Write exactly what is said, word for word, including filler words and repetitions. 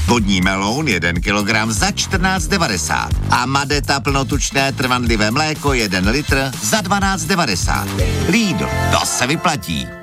Vodní meloun jeden kilogram za čtrnáct devadesát a Madeta plnotučné trvanlivé mléko jeden litr za dvanáct devadesát. Lidl, to se vyplatí.